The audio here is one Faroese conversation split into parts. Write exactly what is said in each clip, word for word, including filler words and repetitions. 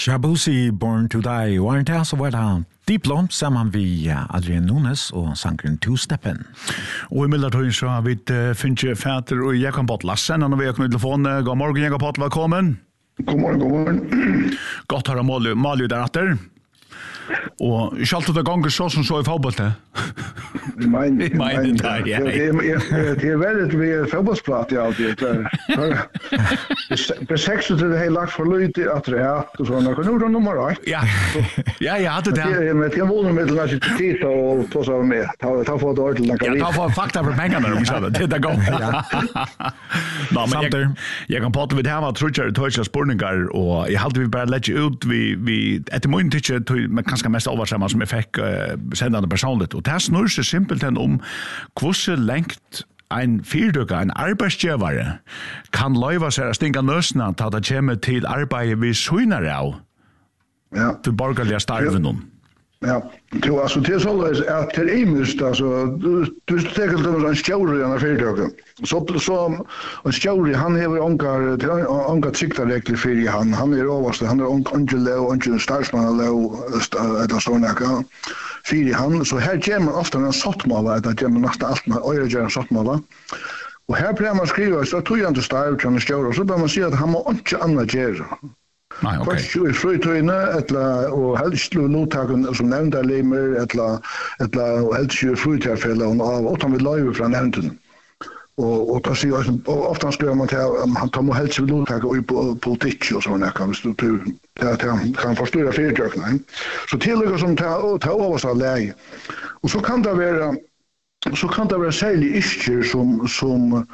Shabusi Born to Die var en tals og var det Diplom sammen vi Adrian Nunes og sangren Two Steppen. Og i midlertøyen så har vi uh, Finche Fæter og Jakob Potlassen, og når vi har kommet til telefonen. God morgen, Jakob Potlassen, velkommen. God morgen, god morgen. Godt har du Malju deretter. Og ikke alltid det ganger så som så i fotballet. I mind, I mind det, ja. Det er veldig vi er fotballsprat i alltid. Det er seks til det har lagt for lyd at det er og sånn. Nå er det nummer ett. Ja, ja, jeg hadde det. Men det er volden med til næste tid og ta seg med. Ta for det ordentlig. Ja, ta for fakta for pengene, om sånn. Det er godt. Nå, men jeg, jeg kan prate med det her var trutjere tøyske spurningar, og jeg hadde vi bare lett ut, vi, etter min tidsje, men kanskje mest oversamma som jeg fikk uh, sendende personligt. Og det snurrer seg simpelthen om hvordan lengt en fyrdøkker, en arbeidsgjøvare, kan løyva seg å stinga nøsene til at det kommer til arbeidet vi søgner av ja. til borgerlige starven. Ja, det var alltså det så att det är mest alltså du du tänker det en stjärna i en fyrdöker. Så så en stjärna han har ankar ankar sikta regler för han han är överste han är angel och angel starsman eller så några för han så här kommer ofta en sottmål att det kommer nästan allt med öre en sottmål. Och här blir man skriva så tror jag inte starv kan stjärna så bör man se att han har inte annat göra. Nej, okej. Okay. Frøytøyne, etla, og helst lovtaken som nevnte limer, etla, etla, og helst frøytøyfellene av, og han vil løyve fra nevnten. Og, og da sier jeg, og ofte skriver man til, han tar må helst lovtaken i politikk og sånn, hvis du kan forstyrre fyrtøkene. Så tillegger som tar over seg leie. Og så kan det være, så kan det være særlig isker som, som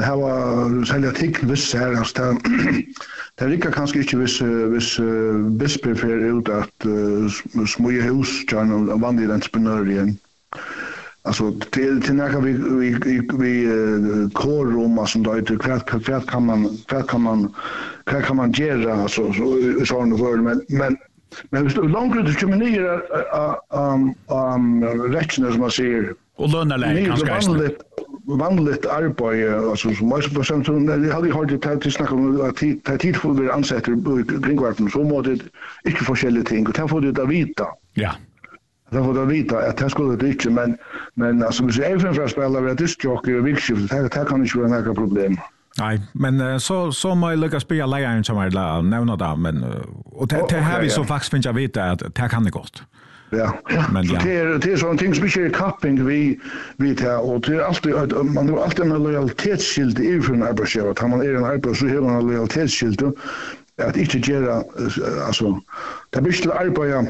har særlig artikkel visst her, altså det er ikke kanskje ikke hvis, hvis uh, bisper fer ut at uh, smøye hus gjerne vanlige entreprenører igjen. Altså, til, til nærke vi, vi, vi, vi uh, kårrommer som da heter, hva, hva kan man, hva kan man, hva kan man gjøre, altså, så, sånn og men, men, men hvis du langt ut til kommuner om rettene, som man sier, og lønnerleg, kanskje vanligt, vanligt arbeid, altså, som jeg på samt, jeg hadde hørt det til snakke om at det er tid for å være ansetter i kringverden, så må det ikke forskjellige ting, og det får det å vite. Ja. Det får det å vite at det skulle det ikke, men, men altså, hvis jeg er fra spiller ved diskjockey og vikskiftet, det, det kan ikke være noe problem. Nej, men uh, så så må jeg lykkes spille leieren som er la nevna da, men uh, og det oh, her vi så faktisk finner jeg vite at det kan det godt. Ja, men ja. Det är det är sån ting som inte är kapping vi vi tar och det är alltid man har alltid en lojalitetsskyld i för en arbetsgivare. Tar man är en arbetsgivare så har man en lojalitetsskyld att inte göra alltså det blir till arbeta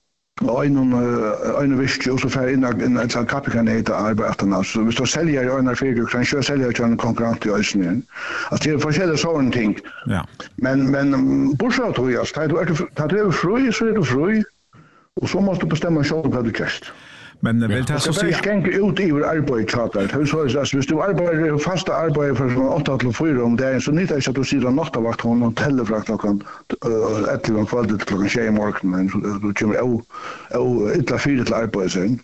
en en visst och så för in en en kapikan heter arbetarna så vi står sälja i en fyrdök kan köra sälja till en konkurrent i Ösnen. Alltså det är forskjellige sådana ting. Ja. Men men bursdag tror jag tar du tar du fru så är du fru. Och så måste du bestämma själv vad du gör. Men ja. Vill ta så säga skänka ut i vår arbetschatter. Hur så är det? Hvis du arbetar fasta arbete från åtta till fyra om det är så nytt att du sitter nattavakt hon hotellet från klockan elva kvällen till klockan sex i morgon men du kommer au au illa fyra till arbete sen.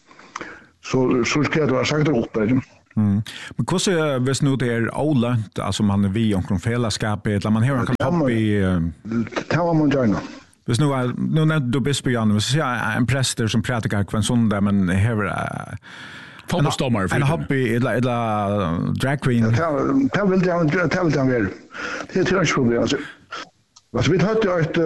Så så ska du ha sagt det upp där. Mm. Men hur så visst nu det är olönt alltså man är vi omkring fällskapet eller man har kan hobby det har man gärna. Hvis nu nu när du bisper Jan så ser en präster som pratar kvar söndag men här fotbollsdomare för en hobby eller eller drag queen. Det vill jag det vill jag väl. Det är tror jag problem alltså. Vad vi hade ett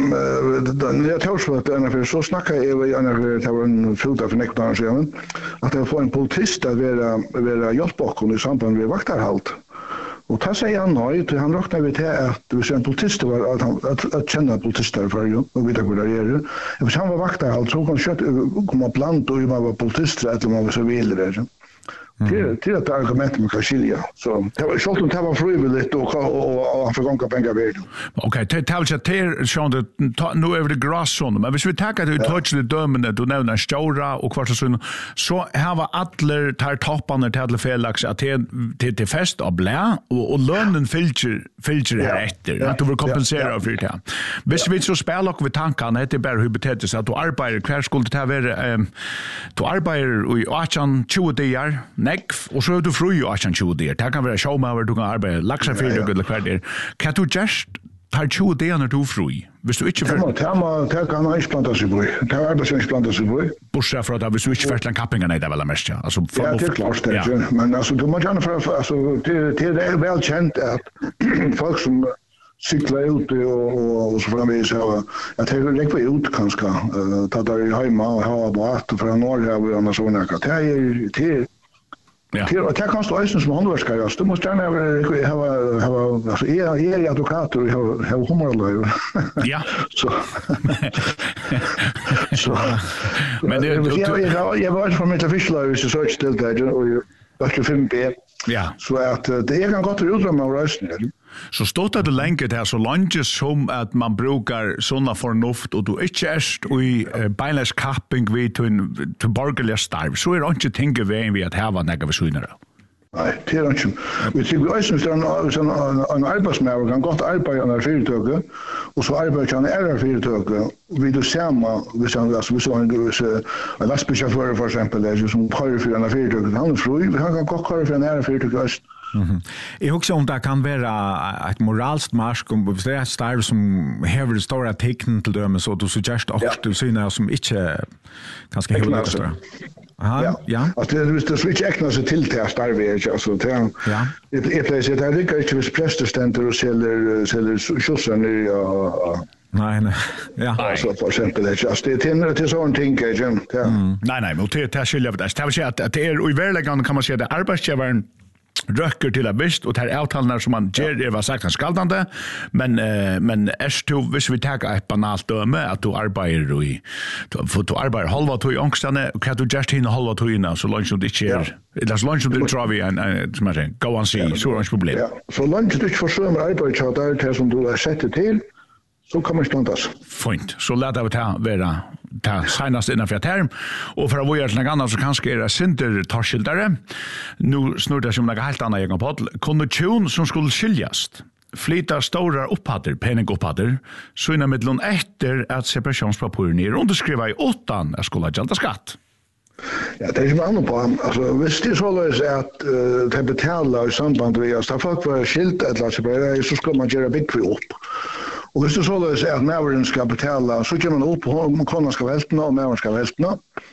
när jag tog så att en för så snacka är vi en det var en filter för nektar så att det får en politist att vara vara hjälpbakgrund i samband med vaktarhalt. Och ta sig han nöjd till han räknar vi till att vi sen politister var att han att, att känna politister för ju och vita hur det är. Eftersom han var vaktare alltså kan kött komma plant och man var politister eller man var så vidare. Till till att argument med Kasilia. Så det var självt det var frivilligt och och och för gånga pengar vet. Okej, det tar jag till Sean det nu över det grassson men hvis vi tar det touch det dömande du nämner stora och kvart så så här var alla tar topparna till alla felax att till till fest och blä och och lönen fylger fylger efter att du vill kompensera för det. Hvis vi så spelar och vi tankarna det bara hypotetiskt att du arbetar kvar skulle det vara du arbetar i åttan tjugo dagar nekv, og så er du fru i åttan tjugo der. Det kan være showmaver, du kan arbeide laksafyrdag eller hver der. Kan du just tar tjugo det när du fri. Hvis du ikke... Tema, tema, det kan han ikke planta seg på. Det har arbeidsgiveren ikke planta seg på. Bortsett fra at hvis du ikke først en kappingen er det vel mest, ja. Altså, ja, det er klart, det er men altså, du må gjerne for, altså, det, det er vel kjent at folk som cyklar ut och och så framvis så jag tänker lägga ut kanske ta där hemma och ha båt för norr har vi annars såna att det är till ja till att kan stå som handverkare du måste gärna ha ha alltså är är advokat och ha ha humorlöv ja så så men det jag jag jag var från mitt fischlöv så så still där och jag fem b ja så att det är kan gott utrymme och rösten. Så stått det lenge det så lenge som at man brukar sånna fornuft og du ikke erst i uh, beinleis kapping vi til, til borgerlig starv, så er det ikke ting veien vi at heva nega vi sunnere. Nei, det er ikke. Vi tykker vi også, hvis en, en arbeidsmæver kan godt arbeide under fyrtøket, og så arbeider han er fyrtøket, vi du samme, hvis han, altså, hvis han, hvis en lastbilsjåfør for eksempel, som kører for en fyrtøket, han er fri, han kan godt kører for en er fyrtøket også. Mhm. Jag också om det kan vara ett moralskt marsk om det är starv som häver stora tecken till dem så du suggest också du syna som inte kanske hela det stora. Aha, ja. Att det visst det switch äknar sig till till starv alltså det. Ja. Det är plats det är inte inte prästestenter och säljer säljer skjutsar ja. Nej nej. Ja. Alltså för exempel det just det är till sån ting igen. Ja. Nej nej, men det det skiljer det. Det vill säga att det är i verkligheten kan man säga det arbetsgivaren röcker till att visst och det här avtalen som man ger det var sagt han skaldande men uh, men är du hvis vi tar ett banalt döme att du arbetar i för du arbetar halva tid i ångstane och kan du just hinna halva tid så långt som det inte är det så långt som det tror vi en som man säger go on see så är det problem ja så långt du inte försöker arbeta där som du har sett till så kommer stannas fint så låt det ta vara ta senast innan för term och för att vara något annat så kanske är det synder tarskildare nu snurrar det som något helt annat egen podd kondition som skulle skiljas flytta stora upphatter penningupphatter så innan mittlen efter att separationspapiren är underskriva i åttan jag skulle jalta skatt. Ja, det är ju man på alltså visst det så är att det betalar i samband med att folk var skilt eller så ska man göra big upp. Och hvis det så är att mävaren ska betala så kan man upp och konan ska vältna och mävaren ska vältna.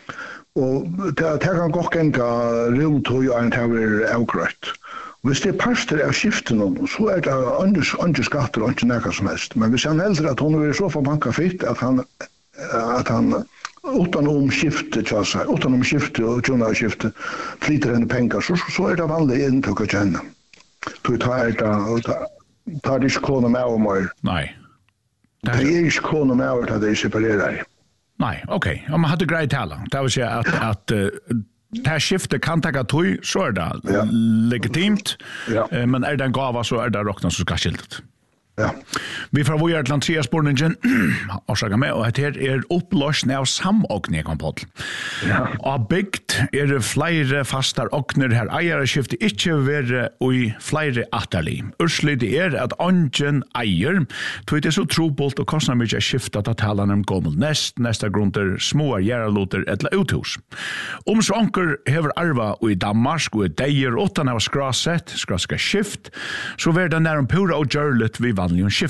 Och det kan gå gänga runt hur en tower outgrowth. Hvis det är parster av skiften så är det anders anders skatter och inte något som helst. Men hvis han äldre att hon är så för banka fitt att han att han utan om skifte så så utan om skifte och tjänar skifte flyter en pengar så så är det vanligt intag att känna. Du tar det tar det skona med och mer. Nej. Det är ju skona med att det separerar. Nej, okej. Om man hade grejt tala. Det vill säga att att det här skiftet kan ta tog så är det ja. legitimt. Ja. Men är det en gåva så är det rockna som ska skiltet. Ja. Vi får vara till Andreas Borningen och säga med och det här är upplösning av samåkning kan på. Ja. Och byggt är det flera fastar åkner här ägare skifte inte vara i flera atterli. Ursligt är att ungen äger tog det så trobult och kostnader mycket skiftat att tala om gommel näst nästa grunder små järaloter eller uthus. Om så anker hever arva och i Danmark och i Dejer utan av skraset skraska skift så var det när en pura och görlet vi vanligen skift